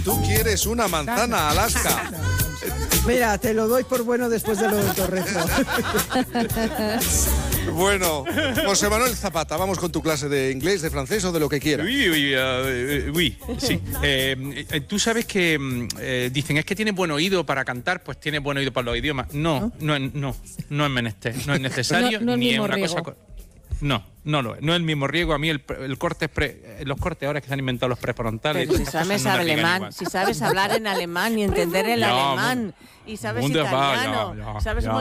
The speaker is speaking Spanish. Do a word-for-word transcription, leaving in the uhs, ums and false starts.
Tú quieres una manzana Alaska. Mira, te lo doy por bueno después de lo del Torrezo. Bueno, José Manuel Zapata, vamos con tu clase de inglés, de francés o de lo que quieras. Oui, oui, uh, oui, sí. Eh, eh, Tú sabes que eh, dicen, es que tiene buen oído para cantar, pues tiene buen oído para los idiomas. No, no, no, no, no es menester, no es necesario, No, no es ni es mismo una riego. cosa... co- No, no lo es. No es el mismo riego. A mí el, el corte es pre, los cortes ahora que se han inventado los prefrontales. Pero si estas sabes cosas no me pegan alemán, igual. si sabes hablar en alemán y entender el Ya, alemán, y sabes Wunderbar, italiano, ya, ya, sabes ya. un